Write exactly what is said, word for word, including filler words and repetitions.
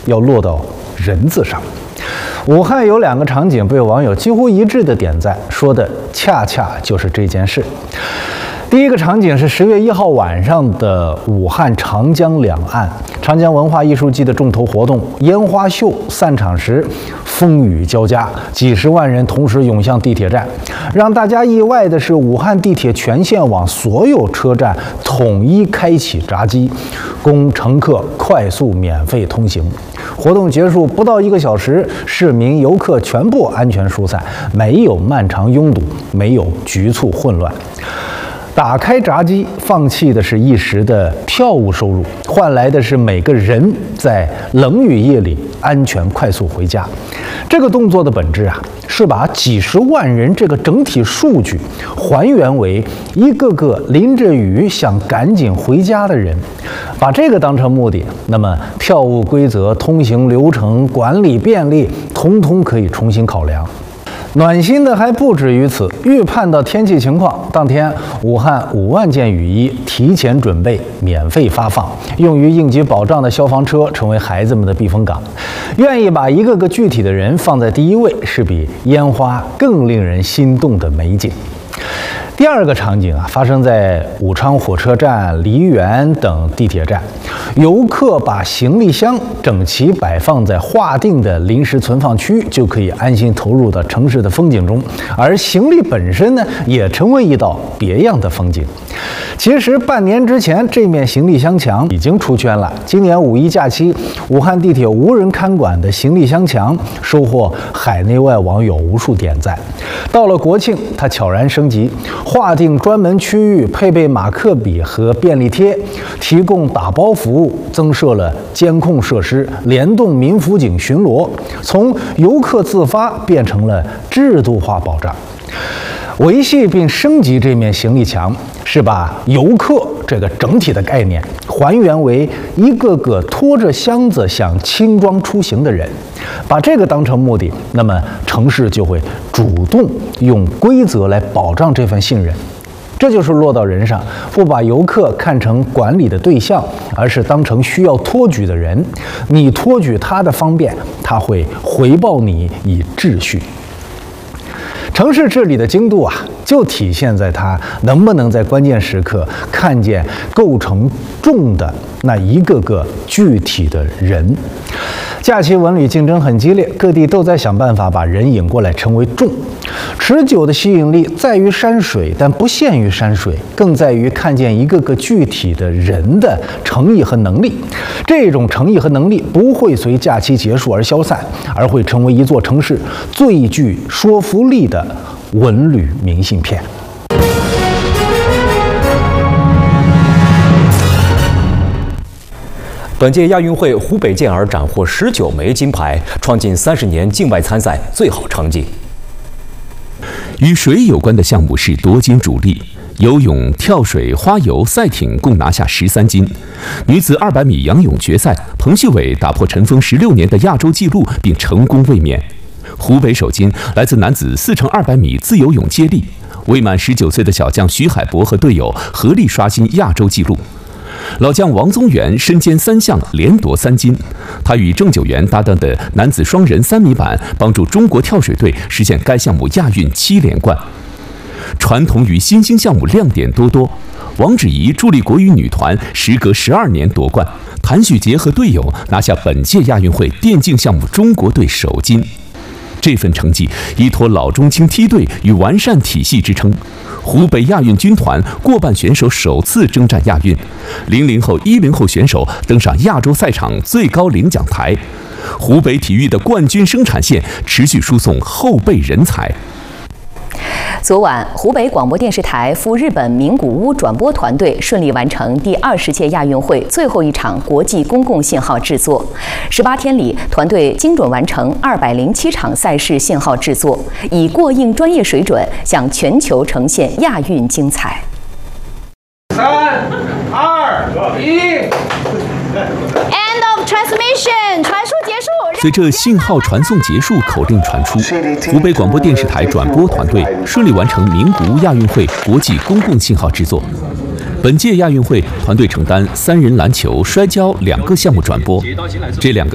要落到人字上。武汉有两个场景被网友几乎一致的点赞，说的恰恰就是这件事。第一个场景是十月一号晚上的武汉长江两岸，长江文化艺术季的重头活动烟花秀散场时，风雨交加，几十万人同时涌向地铁站。让大家意外的是，武汉地铁全线网所有车站统一开启闸机，供乘客快速免费通行。活动结束不到一个小时，市民游客全部安全疏散，没有漫长拥堵，没有局促混乱。打开闸机，放弃的是一时的票务收入，换来的是每个人在冷雨夜里安全快速回家。这个动作的本质啊，是把几十万人这个整体数据还原为一个个淋着雨想赶紧回家的人。把这个当成目的，那么票务规则、通行流程、管理便利，统统可以重新考量。暖心的还不止于此，预判到天气情况，当天武汉五万件雨衣提前准备，免费发放，用于应急保障的消防车成为孩子们的避风港。愿意把一个个具体的人放在第一位，是比烟花更令人心动的美景。第二个场景啊，发生在武昌火车站、梨园等地铁站，游客把行李箱整齐摆放在划定的临时存放区，就可以安心投入到城市的风景中，而行李本身呢，也成为一道别样的风景。其实半年之前，这面行李箱墙已经出圈了。今年五一假期，武汉地铁无人看管的行李箱墙收获海内外网友无数点赞。到了国庆，它悄然升级，划定专门区域，配备马克笔和便利贴，提供打包服务，增设了监控设施，联动民辅警巡逻，从游客自发变成了制度化保障。维系并升级这面行李墙，是把游客这个整体的概念还原为一个个拖着箱子想轻装出行的人。把这个当成目的，那么城市就会主动用规则来保障这份信任。这就是落到人上，不把游客看成管理的对象，而是当成需要托举的人。你托举他的方便，他会回报你以秩序。城市治理的精度啊，就体现在它能不能在关键时刻看见构成众的那一个个具体的人。假期文旅竞争很激烈，各地都在想办法把人引过来成为众。持久的吸引力在于山水，但不限于山水，更在于看见一个个具体的人的诚意和能力。这种诚意和能力不会随假期结束而消散，而会成为一座城市最具说服力的文旅明信片。 本届亚运会，湖北健儿斩获十九枚金牌，创近三十年境外参赛最好成绩。 与水有关的项目是夺金主力，游泳、跳水、花游、赛艇共拿下十三金。女子二百米仰泳决赛，彭旭伟打破尘封十六年的亚洲纪录，并成功卫冕。湖北首金来自男子四乘二百米自由泳接力，未满十九岁的小将徐海博和队友合力刷新亚洲纪录。老将王宗源身兼三项，连夺三金。他与郑九元搭档的男子双人三米板，帮助中国跳水队实现该项目亚运七连冠。传统与新兴项目亮点多多，王芷怡助力国羽女团时隔十二年夺冠，谭旭杰和队友拿下本届亚运会电竞项目中国队首金。这份成绩依托老中青梯队与完善体系支撑，湖北亚运军团过半选手首次征战亚运，零零后、一零后选手登上亚洲赛场最高领奖台，湖北体育的冠军生产线持续输送后备人才。 昨晚，湖北广播电视台赴日本名古屋转播团队顺利完成第二十届亚运会最后一场国际公共信号制作。十八天里，团队精准完成二百零七场赛事信号制作，以过硬专业水准向全球呈现亚运精彩。 三、二、一 ，End of transmission， 传输结束。 随着信号传送结束，口令传出，湖北广播电视台转播团队顺利完成名古屋亚运会国际公共信号制作。本届亚运会，团队承担三人篮球、摔跤两个项目转播，这两个